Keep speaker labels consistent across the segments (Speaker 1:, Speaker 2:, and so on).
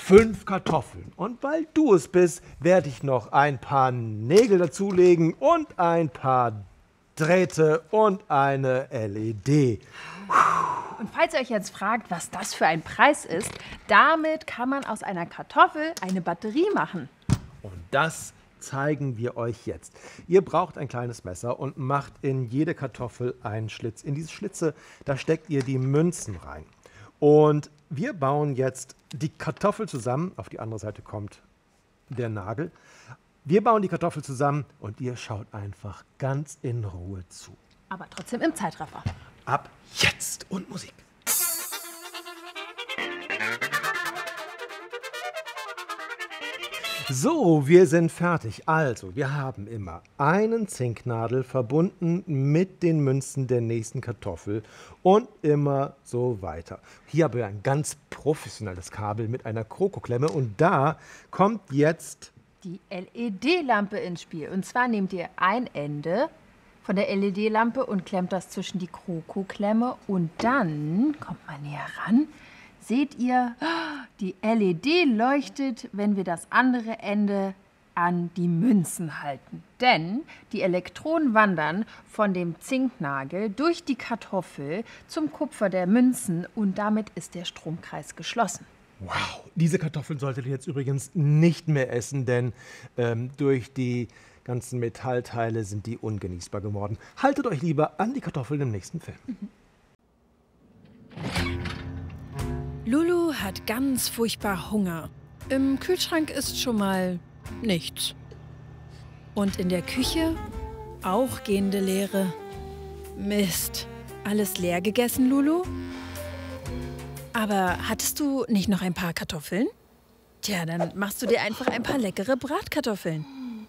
Speaker 1: 5 Kartoffeln. Und weil du es bist, werde ich noch ein paar Nägel dazulegen und ein paar Drähte und eine LED.
Speaker 2: Und falls ihr euch jetzt fragt, was das für ein Preis ist, damit kann man aus einer Kartoffel eine Batterie machen.
Speaker 1: Und das zeigen wir euch jetzt. Ihr braucht ein kleines Messer und macht in jede Kartoffel einen Schlitz. In diese Schlitze, da steckt ihr die Münzen rein. Und wir bauen jetzt die Kartoffel zusammen. Auf die andere Seite kommt der Nagel. Wir bauen die Kartoffel zusammen und ihr schaut einfach ganz in Ruhe zu.
Speaker 2: Aber trotzdem im Zeitraffer.
Speaker 1: Ab jetzt und Musik. So, wir sind fertig. Also, wir haben immer einen Zinknadel verbunden mit den Münzen der nächsten Kartoffel und immer so weiter. Hier haben wir ein ganz professionelles Kabel mit einer Krokoklemme und da kommt jetzt
Speaker 2: Die LED-Lampe ins Spiel. Und zwar nehmt ihr ein Ende von der LED-Lampe und klemmt das zwischen die Krokoklemme. Und dann, kommt mal näher ran, seht ihr, die LED leuchtet, wenn wir das andere Ende an die Münzen halten. Denn die Elektronen wandern von dem Zinknagel durch die Kartoffel zum Kupfer der Münzen und damit ist der Stromkreis geschlossen.
Speaker 1: wow, diese Kartoffeln solltet ihr jetzt übrigens nicht mehr essen, denn durch die ganzen Metallteile sind die ungenießbar geworden. Haltet euch lieber an die Kartoffeln im nächsten Film.
Speaker 3: Lulu hat ganz furchtbar Hunger. Im Kühlschrank ist schon mal nichts. Und in der Küche auch gehende Leere. Mist. Alles leer gegessen, Lulu? Aber hattest du nicht noch ein paar Kartoffeln? Tja, dann machst du dir einfach ein paar leckere Bratkartoffeln.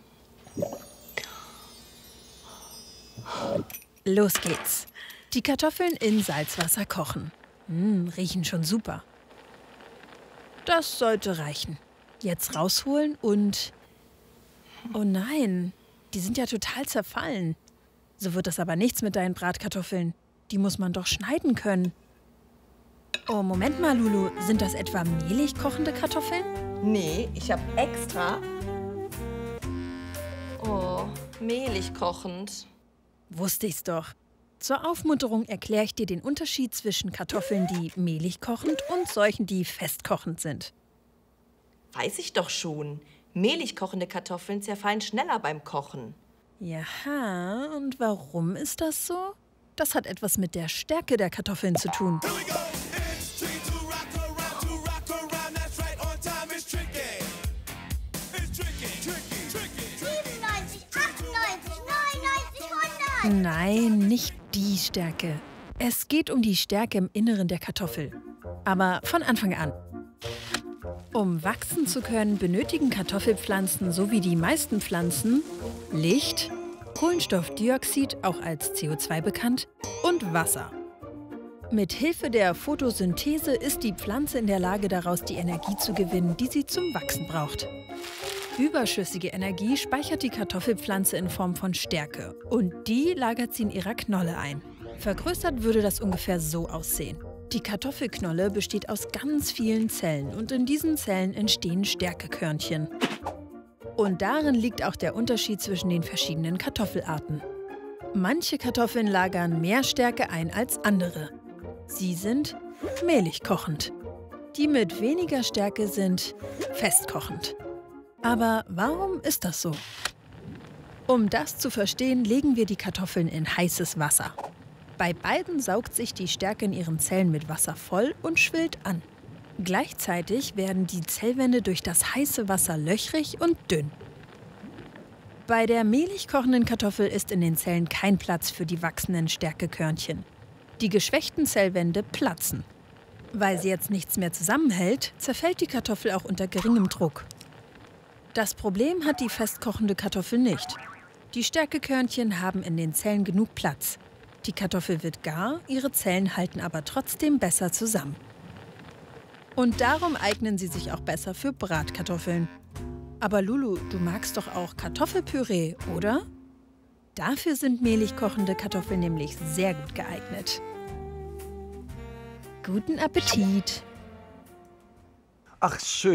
Speaker 3: Los geht's. Die Kartoffeln in Salzwasser kochen. Riechen schon super. Das sollte reichen. Jetzt rausholen und... Oh nein, die sind ja total zerfallen. So wird das aber nichts mit deinen Bratkartoffeln. Die muss man doch schneiden können. Oh, Moment mal, Lulu. Sind das etwa mehlig kochende Kartoffeln?
Speaker 4: Nee, ich habe extra... Oh, mehlig kochend.
Speaker 3: Wusste ich's doch. Zur Aufmunterung erkläre ich dir den Unterschied zwischen Kartoffeln, die mehlig kochend und solchen, die festkochend sind.
Speaker 4: Weiß ich doch schon. Mehlig kochende Kartoffeln zerfallen schneller beim Kochen.
Speaker 3: Jaha, und warum ist das so? Das hat etwas mit der Stärke der Kartoffeln zu tun.
Speaker 5: 97, 98, 99, 100.
Speaker 3: Nein, nicht die Stärke. Es geht um die Stärke im Inneren der Kartoffel. Aber von Anfang an. Um wachsen zu können, benötigen Kartoffelpflanzen, so wie die meisten Pflanzen, Licht, Kohlenstoffdioxid, auch als CO2 bekannt, und Wasser. Mit Hilfe der Photosynthese ist die Pflanze in der Lage, daraus die Energie zu gewinnen, die sie zum Wachsen braucht. Überschüssige Energie speichert die Kartoffelpflanze in Form von Stärke und die lagert sie in ihrer Knolle ein. Vergrößert würde das ungefähr so aussehen. Die Kartoffelknolle besteht aus ganz vielen Zellen und in diesen Zellen entstehen Stärkekörnchen. Und darin liegt auch der Unterschied zwischen den verschiedenen Kartoffelarten. Manche Kartoffeln lagern mehr Stärke ein als andere. Sie sind mehlig kochend. Die mit weniger Stärke sind festkochend. Aber warum ist das so? Um das zu verstehen, legen wir die Kartoffeln in heißes Wasser. Bei beiden saugt sich die Stärke in ihren Zellen mit Wasser voll und schwillt an. Gleichzeitig werden die Zellwände durch das heiße Wasser löchrig und dünn. Bei der mehlig kochenden Kartoffel ist in den Zellen kein Platz für die wachsenden Stärkekörnchen. Die geschwächten Zellwände platzen. Weil sie jetzt nichts mehr zusammenhält, zerfällt die Kartoffel auch unter geringem Druck. Das Problem hat die festkochende Kartoffel nicht. Die Stärkekörnchen haben in den Zellen genug Platz. Die Kartoffel wird gar, ihre Zellen halten aber trotzdem besser zusammen. Und darum eignen sie sich auch besser für Bratkartoffeln. Aber Lulu, du magst doch auch Kartoffelpüree, oder? Dafür sind mehlig kochende Kartoffeln nämlich sehr gut geeignet. Guten Appetit!
Speaker 1: Ach, schön.